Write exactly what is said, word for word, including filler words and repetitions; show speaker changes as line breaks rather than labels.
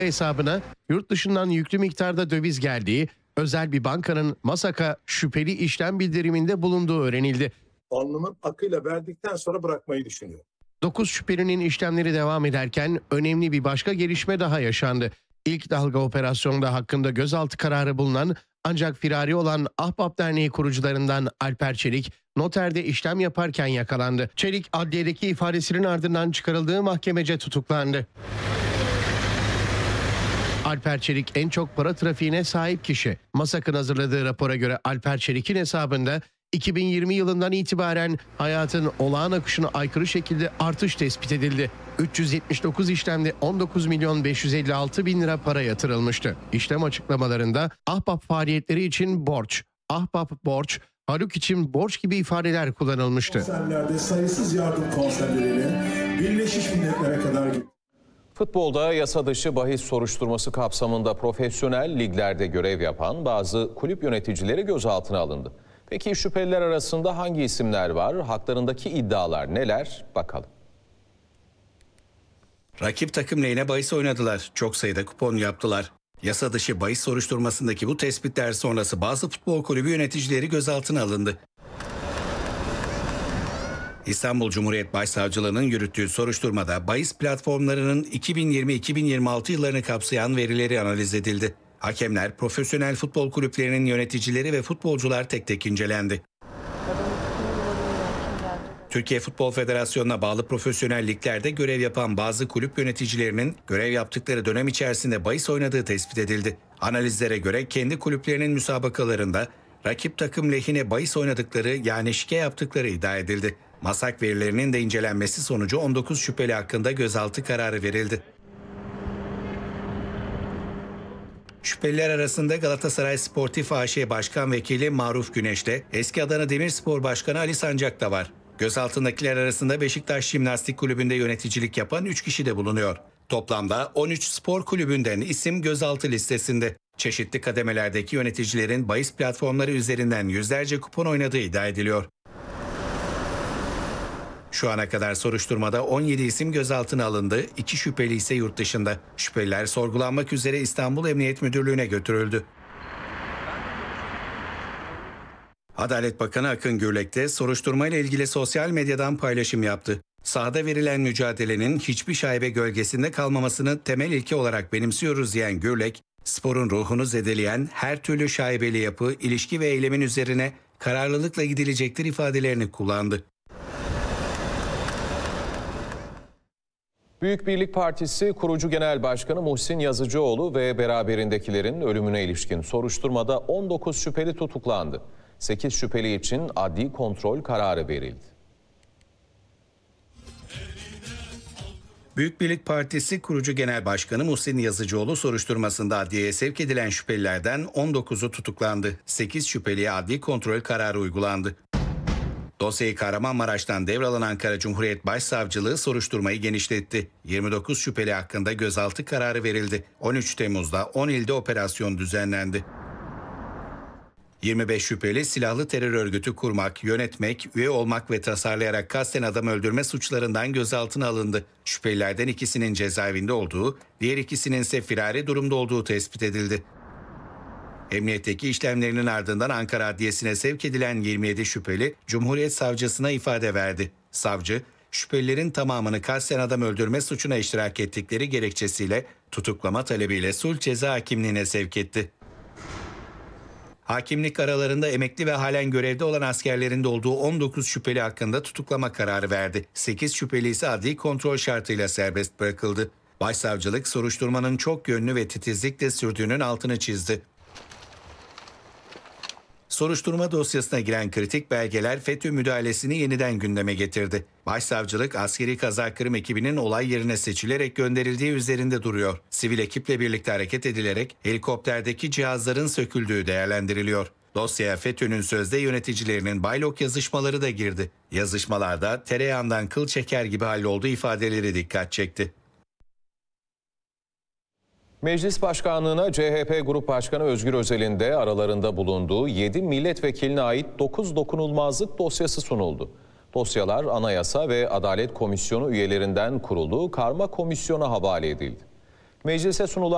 hesabına yurt dışından yüklü miktarda döviz geldiği, özel bir bankanın Masak'a şüpheli işlem bildiriminde bulunduğu öğrenildi.
Alnımın akıyla verdikten sonra bırakmayı düşünüyor.
dokuz şüphelinin işlemleri devam ederken önemli bir başka gelişme daha yaşandı. İlk dalga operasyonda hakkında gözaltı kararı bulunan ancak firari olan Ahbap Derneği kurucularından Alper Çelik, noterde işlem yaparken yakalandı. Çelik, adliyedeki ifadesinin ardından çıkarıldığı mahkemece tutuklandı. Alper Çelik en çok para trafiğine sahip kişi. Masak'ın hazırladığı rapora göre Alper Çelik'in hesabında iki bin yirmi yılından itibaren hayatın olağan akışına aykırı şekilde artış tespit edildi. üç yüz yetmiş dokuz işlemde on dokuz milyon beş yüz elli altı bin lira para yatırılmıştı. İşlem açıklamalarında Ahbap faaliyetleri için borç, Ahbap borç, Haluk için borç gibi ifadeler kullanılmıştı.
Konserlerde sayısız yardım konserleriyle Birleşmiş Milletler'e kadar gitti.
Futbolda yasa dışı bahis soruşturması kapsamında profesyonel liglerde görev yapan bazı kulüp yöneticileri gözaltına alındı. Peki şüpheliler arasında hangi isimler var? Haklarındaki iddialar neler? Bakalım.
Rakip takım lehine bahis oynadılar. Çok sayıda kupon yaptılar. Yasa dışı bahis soruşturmasındaki bu tespitler sonrası bazı futbol kulübü yöneticileri gözaltına alındı. İstanbul Cumhuriyet Başsavcılığı'nın yürüttüğü soruşturmada bahis platformlarının iki bin yirmi iki bin yirmi altı yıllarını kapsayan verileri analiz edildi. Hakemler, profesyonel futbol kulüplerinin yöneticileri ve futbolcular tek tek incelendi. Türkiye Futbol Federasyonu'na bağlı profesyonel liglerde görev yapan bazı kulüp yöneticilerinin görev yaptıkları dönem içerisinde bahis oynadığı tespit edildi. Analizlere göre kendi kulüplerinin müsabakalarında rakip takım lehine bahis oynadıkları, yani şike yaptıkları iddia edildi. Masak verilerinin de incelenmesi sonucu on dokuz şüpheli hakkında gözaltı kararı verildi. Şüpheliler arasında Galatasaray Sportif A Ş Başkan Vekili Maruf Güneş'te eski Adana Demirspor Başkanı Ali Sancak da var. Gözaltındakiler arasında Beşiktaş Jimnastik Kulübü'nde yöneticilik yapan üç kişi de bulunuyor. Toplamda on üç spor kulübünden isim gözaltı listesinde. Çeşitli kademelerdeki yöneticilerin bahis platformları üzerinden yüzlerce kupon oynadığı iddia ediliyor. Şu ana kadar soruşturmada on yedi isim gözaltına alındı, iki şüpheli ise yurt dışında. Şüpheliler sorgulanmak üzere İstanbul Emniyet Müdürlüğü'ne götürüldü. Adalet Bakanı Akın Gürlek de soruşturmayla ilgili sosyal medyadan paylaşım yaptı. Sahada verilen mücadelenin hiçbir şaibe gölgesinde kalmamasını temel ilke olarak benimsiyoruz diyen Gürlek, sporun ruhunu zedeleyen her türlü şaibeli yapı, ilişki ve eylemin üzerine kararlılıkla gidilecektir ifadelerini kullandı.
Büyük Birlik Partisi kurucu genel başkanı Muhsin Yazıcıoğlu ve beraberindekilerin ölümüne ilişkin soruşturmada on dokuz şüpheli tutuklandı. sekiz şüpheli için adli kontrol kararı verildi.
Büyük Birlik Partisi kurucu genel başkanı Muhsin Yazıcıoğlu soruşturmasında adliyeye sevk edilen şüphelilerden on dokuzu tutuklandı. sekiz şüpheliye adli kontrol kararı uygulandı. Dosyayı Kahramanmaraş'tan devralan Ankara Cumhuriyet Başsavcılığı soruşturmayı genişletti. yirmi dokuz şüpheli hakkında gözaltı kararı verildi. on üç Temmuz'da on ilde operasyon düzenlendi. yirmi beş şüpheli silahlı terör örgütü kurmak, yönetmek, üye olmak ve tasarlayarak kasten adam öldürme suçlarından gözaltına alındı. Şüphelilerden ikisinin cezaevinde olduğu, diğer ikisinin ise firari durumda olduğu tespit edildi. Emniyetteki işlemlerinin ardından Ankara Adliyesi'ne sevk edilen yirmi yedi şüpheli Cumhuriyet Savcısına ifade verdi. Savcı, şüphelilerin tamamını kasten adam öldürme suçuna iştirak ettikleri gerekçesiyle tutuklama talebiyle sulh ceza hakimliğine sevk etti. Hakimlik aralarında emekli ve halen görevde olan askerlerin de olduğu on dokuz şüpheli hakkında tutuklama kararı verdi. sekiz şüpheli ise adli kontrol şartıyla serbest bırakıldı. Başsavcılık soruşturmanın çok yönlü ve titizlikle sürdüğünün altını çizdi. Soruşturma dosyasına giren kritik belgeler FETÖ müdahalesini yeniden gündeme getirdi. Başsavcılık askeri kaza kırım ekibinin olay yerine seçilerek gönderildiği üzerinde duruyor. Sivil ekiple birlikte hareket edilerek helikopterdeki cihazların söküldüğü değerlendiriliyor. Dosyaya FETÖ'nün sözde yöneticilerinin baylok yazışmaları da girdi. Yazışmalarda tereyağından kıl çeker gibi hallolduğu ifadeleri dikkat çekti.
Meclis Başkanlığı'na C H P Grup Başkanı Özgür Özel'in de aralarında bulunduğu yedi milletvekiline ait dokuz dokunulmazlık dosyası sunuldu. Dosyalar Anayasa ve Adalet Komisyonu üyelerinden kurulu karma komisyona havale edildi. Meclise sunulan